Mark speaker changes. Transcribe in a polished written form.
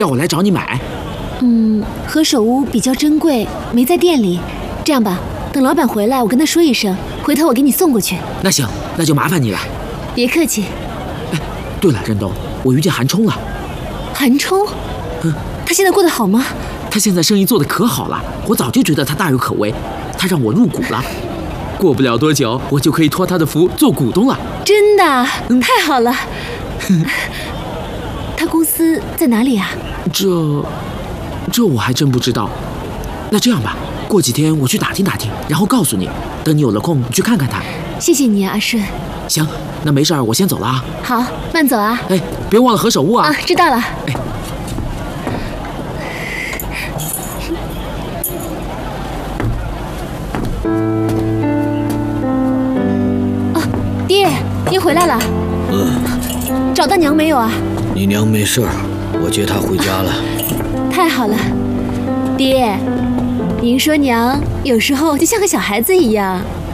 Speaker 1: 要我来找你买。
Speaker 2: 何首乌比较珍贵，没在店里。这样吧，等老板回来，我跟他说一声，回头我给你送过去。
Speaker 1: 那行，那就麻烦你了。
Speaker 2: 别客气。
Speaker 1: 哎，对了，任东，我遇见韩冲了。
Speaker 2: 韩冲？他现在过得好吗？
Speaker 1: 他现在生意做得可好了，我早就觉得他大有可为，他让我入股了。过不了多久，我就可以托他的福做股东了。
Speaker 2: 真的？太好了。他公司在哪里啊？这我还真不知道。那这样吧，过几天我去打听打听，然后告诉你。等你有了空，你去看看他。 谢谢你啊，阿顺。
Speaker 1: 行，那没事儿，我先走了啊。
Speaker 2: 好，慢走啊。
Speaker 1: 哎，别忘了何首乌啊。
Speaker 2: 知道了。
Speaker 1: 哎。
Speaker 2: 爹，您回来了。找到娘没有啊？
Speaker 3: 你娘没事儿，我接她回家了。
Speaker 2: 太好了，爹，您说娘有时候就像个小孩子一样。